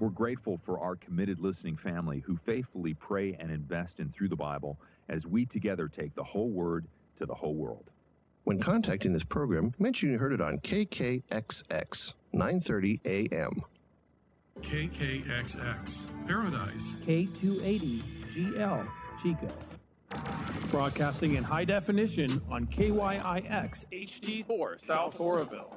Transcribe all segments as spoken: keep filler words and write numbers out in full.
We're grateful for our committed listening family who faithfully pray and invest in Through the Bible as we together take the whole Word to the whole world. When contacting this program, mention you heard it on K K X X, nine thirty A M. K K X X, Paradise. K two eighty G L, Chico. Broadcasting in high definition on K Y I X H D four, South Oroville.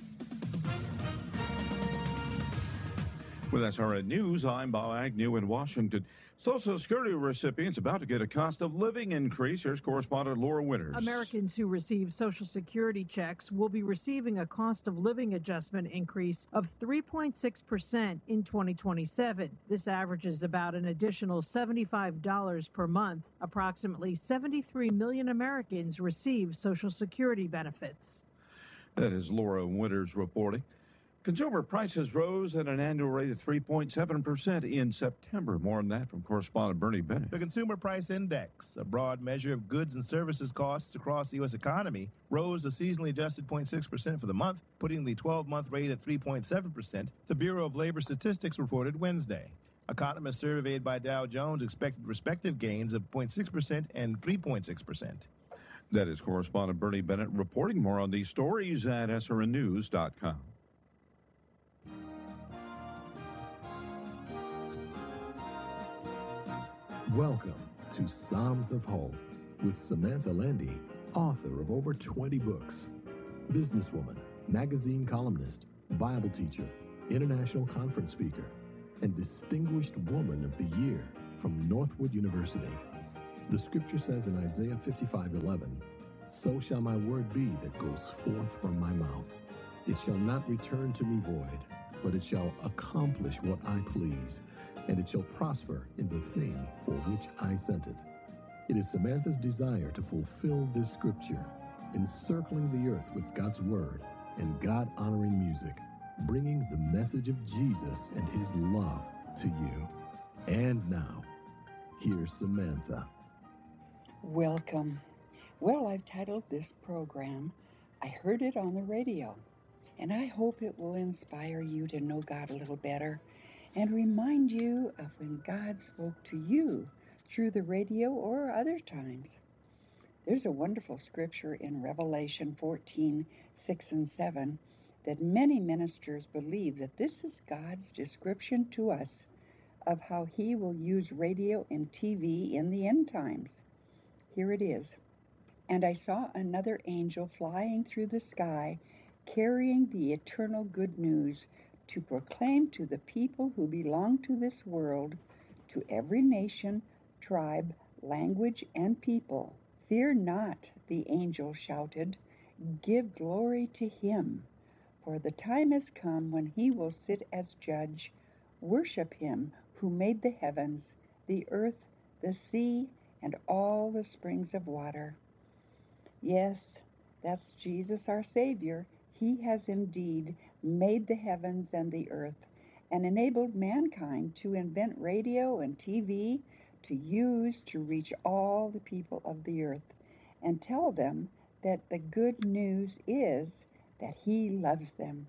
With S R N News, I'm Bob Agnew in Washington. Social Security recipients about to get a cost of living increase. Here's correspondent Laura Winters. Americans who receive Social Security checks will be receiving a cost of living adjustment increase of three point six percent in twenty twenty-seven. This averages about an additional seventy-five dollars per month. Approximately seventy-three million Americans receive Social Security benefits. That is Laura Winters reporting. Consumer prices rose at an annual rate of three point seven percent in September. More on that from correspondent Bernie Bennett. The Consumer Price Index, a broad measure of goods and services costs across the U S economy, rose a seasonally adjusted zero point six percent for the month, putting the twelve-month rate at three point seven percent, the Bureau of Labor Statistics reported Wednesday. Economists surveyed by Dow Jones expected respective gains of zero point six percent and three point six percent. That is correspondent Bernie Bennett reporting. More on these stories at S R N news dot com. Welcome to Psalms of Hope with Samantha Landy, author of over twenty books, businesswoman, magazine columnist, Bible teacher, international conference speaker, and Distinguished Woman of the Year from Northwood University. The scripture says in Isaiah fifty-five eleven, "So shall my word be that goes forth from my mouth. It shall not return to me void, but it shall accomplish what I please, and it shall prosper in the thing for which I sent it." It is Samantha's desire to fulfill this scripture, encircling the earth with God's word and God-honoring music, bringing the message of Jesus and his love to you. And now, here's Samantha. Welcome. Well, I've titled this program, I Heard It on the Radio, and I hope it will inspire you to know God a little better and remind you of when God spoke to you through the radio or other times. There's a wonderful scripture in Revelation fourteen, six and seven that many ministers believe that this is God's description to us of how he will use radio and T V in the end times. Here it is. "And I saw another angel flying through the sky, carrying the eternal good news to proclaim to the people who belong to this world, to every nation, tribe, language, and people. Fear not," the angel shouted. "Give glory to him, for the time has come when he will sit as judge. Worship him who made the heavens, the earth, the sea, and all the springs of water." Yes, that's Jesus our Savior. He has indeed made the heavens and the earth and enabled mankind to invent radio and T V to use to reach all the people of the earth and tell them that the good news is that he loves them.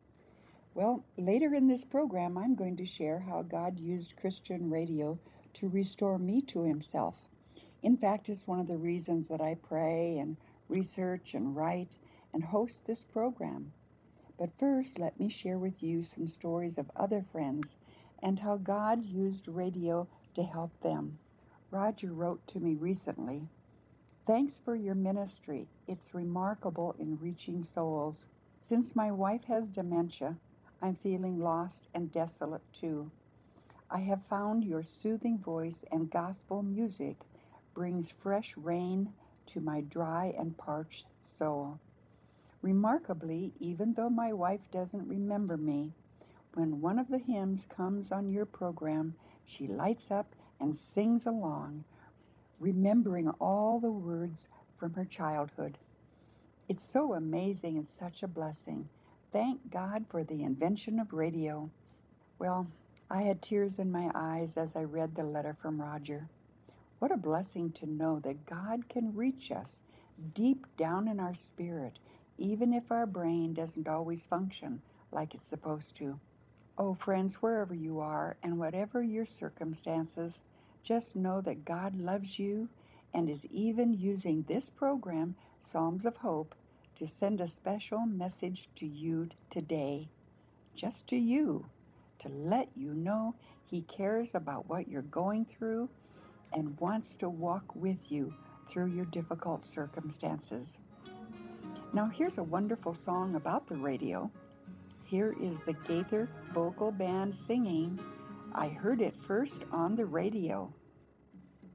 Well, later in this program, I'm going to share how God used Christian radio to restore me to himself. In fact, it's one of the reasons that I pray and research and write and host this program. But first, let me share with you some stories of other friends and how God used radio to help them. Roger wrote to me recently, "Thanks for your ministry. It's remarkable in reaching souls. Since my wife has dementia, I'm feeling lost and desolate too. I have found your soothing voice and gospel music brings fresh rain to my dry and parched soul. Remarkably, even though my wife doesn't remember me, when one of the hymns comes on your program, she lights up and sings along, remembering all the words from her childhood. It's so amazing and such a blessing. Thank God for the invention of radio." Well, I had tears in my eyes as I read the letter from Roger. What a blessing to know that God can reach us deep down in our spirit, even if our brain doesn't always function like it's supposed to. Oh, friends, wherever you are and whatever your circumstances, just know that God loves you and is even using this program, Psalms of Hope, to send a special message to you today, just to you, to let you know He cares about what you're going through and wants to walk with you through your difficult circumstances. Now, here's a wonderful song about the radio. Here is the Gaither Vocal Band singing, I Heard It First on the Radio.